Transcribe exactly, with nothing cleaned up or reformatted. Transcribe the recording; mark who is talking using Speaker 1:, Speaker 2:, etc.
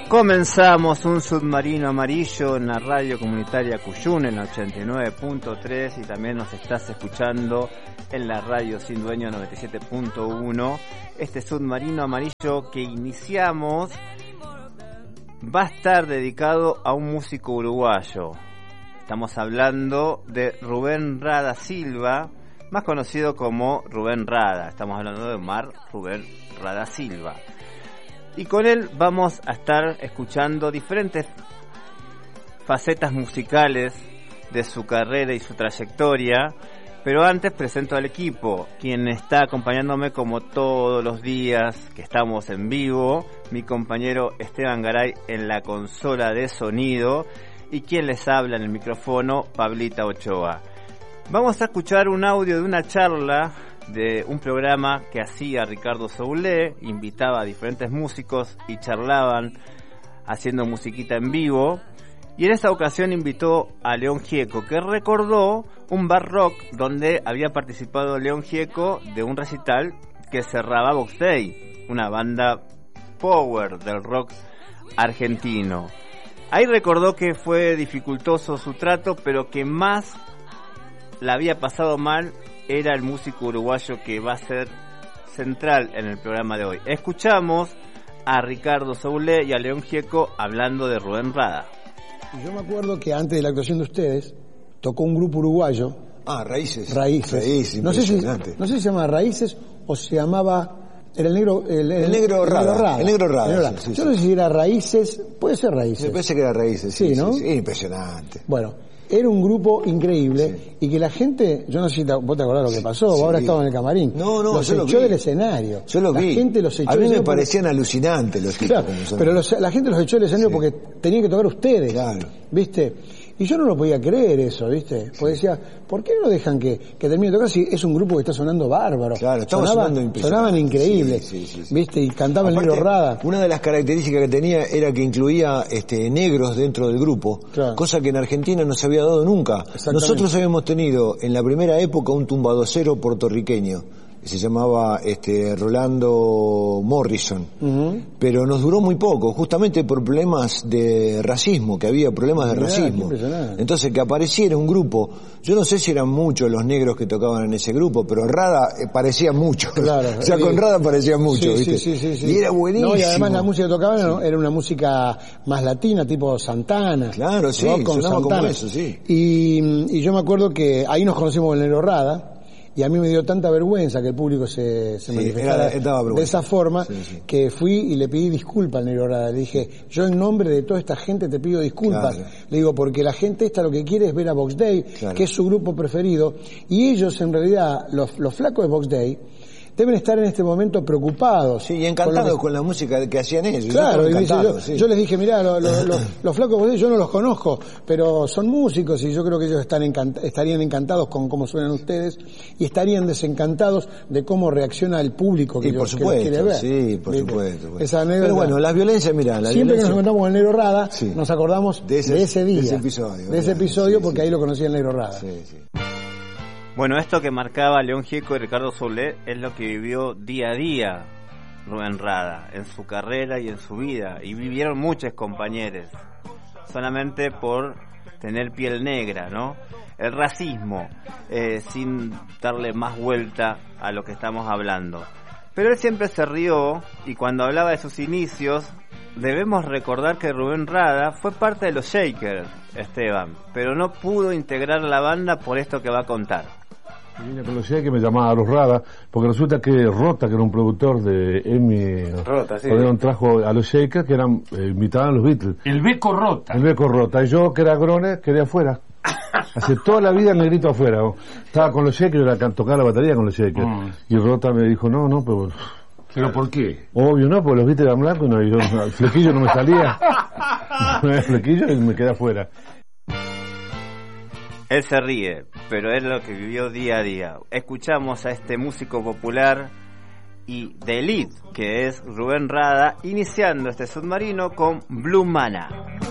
Speaker 1: Comenzamos un submarino amarillo en la radio comunitaria Cuyún en la ochenta y nueve punto tres y también nos estás escuchando en la radio Sin Dueño noventa y siete punto uno. Este submarino amarillo que iniciamos va a estar dedicado a un músico uruguayo. Estamos hablando de Rubén Rada Silva, más conocido como Rubén Rada. Estamos hablando de Omar Rubén Rada Silva. Y con él vamos a estar escuchando diferentes facetas musicales de su carrera y su trayectoria. Pero antes presento al equipo, quien está acompañándome como todos los días que estamos en vivo, mi compañero Esteban Garay en la consola de sonido y quien les habla en el micrófono, Pablita Ochoa. Vamos a escuchar un audio de una charla de un programa que hacía Ricardo Soule, invitaba a diferentes músicos y charlaban haciendo musiquita en vivo. Y en esta ocasión invitó a León Gieco, que recordó un bar rock donde había participado León Gieco de un recital que cerraba Box Day, una banda power del rock argentino. Ahí recordó que fue dificultoso su trato, pero que más la había pasado mal era el músico uruguayo que va a ser central en el programa de hoy. Escuchamos a Ricardo Soule y a León Gieco hablando de Rubén Rada.
Speaker 2: Yo me acuerdo que antes de la actuación de ustedes tocó un grupo uruguayo.
Speaker 3: Ah, Raíces.
Speaker 2: Raíces.
Speaker 3: Raíces,
Speaker 2: no sé si no sé si se llamaba Raíces o se llamaba era el negro el, el,
Speaker 3: el negro Rada. El negro Rada. Sí, sí,
Speaker 2: Yo no sé si era Raíces, puede ser Raíces.
Speaker 3: Me parece que era Raíces. Sí,
Speaker 2: sí, ¿no?
Speaker 3: Sí, sí, impresionante.
Speaker 2: Bueno, era un grupo increíble, sí. Y que la gente, yo no sé si te, vos te acordás lo que pasó, sí. Vos habrás estado en el camarín.
Speaker 3: No, no,
Speaker 2: los
Speaker 3: yo
Speaker 2: echó
Speaker 3: lo vi.
Speaker 2: del escenario.
Speaker 3: Yo lo
Speaker 2: la
Speaker 3: vi.
Speaker 2: Gente los echó
Speaker 3: a mí me
Speaker 2: porque...
Speaker 3: parecían alucinantes los tipos.
Speaker 2: Claro, pero los, la gente los echó del escenario, sí. Porque tenían que tocar ustedes.
Speaker 3: Claro.
Speaker 2: ¿Viste? Y yo no lo podía creer eso, ¿viste? Porque decía, ¿por qué no dejan que, que termine de tocar si es un grupo que está sonando bárbaro?
Speaker 3: Claro, estaba
Speaker 2: sonaban,
Speaker 3: sonando impresionante.
Speaker 2: Sonaban increíbles,
Speaker 3: sí, sí, sí.
Speaker 2: ¿Viste? Y cantaba
Speaker 3: Aparte,
Speaker 2: el negro Rada.
Speaker 3: Una de las características que tenía era que incluía este, negros dentro del grupo, claro. Cosa que en Argentina no se había dado nunca. Nosotros habíamos tenido en la primera época un tumbadocero puertorriqueño, que se llamaba este Rolando Morrison, uh-huh. Pero nos duró muy poco, justamente por problemas de racismo, que había problemas de Mirá, racismo. Entonces que apareciera un grupo, yo no sé si eran muchos los negros que tocaban en ese grupo, pero Rada eh, parecía mucho. Claro, o sea, sí. Con Rada parecía mucho,
Speaker 2: sí,
Speaker 3: ¿viste?
Speaker 2: Sí, sí, sí, sí.
Speaker 3: Y era buenísimo.
Speaker 2: No, y además la música que tocaban, sí. ¿No? Era una música más latina, tipo Santana.
Speaker 3: Claro, sí,
Speaker 2: con
Speaker 3: sonaba
Speaker 2: Santana.
Speaker 3: Como eso, sí.
Speaker 2: Y, y yo me acuerdo que ahí nos conocimos con el negro Rada. Y a mí me dio tanta vergüenza que el público se, se sí, manifestara era, de esa forma, sí, sí. Que fui y le pedí disculpas al negro Rada. Le dije, yo en nombre de toda esta gente te pido disculpas. Claro. Le digo, porque la gente esta lo que quiere es ver a Box Day, claro. Que es su grupo preferido. Y ellos, en realidad, los, los flacos de Box Day, deben estar en este momento preocupados.
Speaker 3: Sí, y encantados con, que... con la música que hacían ellos.
Speaker 2: Claro, y dice, yo, sí. yo les dije, mirá, lo, lo, lo, los flacos yo no los conozco, pero son músicos y yo creo que ellos están encant- estarían encantados con cómo suenan ustedes y estarían desencantados de cómo reacciona el público que,
Speaker 3: y por
Speaker 2: ellos,
Speaker 3: supuesto,
Speaker 2: que los quiere ver.
Speaker 3: Sí, por ¿viste? Supuesto. Bueno.
Speaker 2: Esa anécdota,
Speaker 3: pero bueno, las violencias, mirá, la
Speaker 2: siempre
Speaker 3: violencia...
Speaker 2: que nos encontramos con el negro Rada,
Speaker 3: sí.
Speaker 2: Nos acordamos de ese,
Speaker 3: de
Speaker 2: ese día,
Speaker 3: de ese episodio,
Speaker 2: de ese episodio
Speaker 3: sí,
Speaker 2: porque
Speaker 3: sí.
Speaker 2: Ahí lo conocía el negro Rada.
Speaker 3: Sí, sí.
Speaker 1: Bueno, esto que marcaba León Gieco y Ricardo Soule es lo que vivió día a día Rubén Rada en su carrera y en su vida, y vivieron muchos compañeros solamente por tener piel negra, ¿no? El racismo, eh, sin darle más vuelta a lo que estamos hablando. Pero él siempre se rió, y cuando hablaba de sus inicios debemos recordar que Rubén Rada fue parte de los Shakers, Esteban, pero no pudo integrar la banda por esto que va a contar.
Speaker 4: Vine con los Shakers, me llamaba a los Rada, porque resulta que Rota, que era un productor de Emi,
Speaker 1: Rota, sí.
Speaker 4: trajo a los Shakers, que eran eh, invitaban a los Beatles.
Speaker 5: El Beco Rota.
Speaker 4: El Beco Rota. Y yo, que era Grone, quedé afuera. Hace toda la vida el negrito afuera. ¿no? Estaba con los Shakers, era tocaba la batería con los Shakers. Mm. Y Rota me dijo, no, no, pero...
Speaker 5: ¿Pero por qué?
Speaker 4: Obvio, no, porque los Beatles eran blancos y no, y yo, el flequillo no me salía. El flequillo y me quedé afuera.
Speaker 1: Él se ríe, pero es lo que vivió día a día. Escuchamos a este músico popular y de elite, que es Rubén Rada, iniciando este submarino con Blue Mana.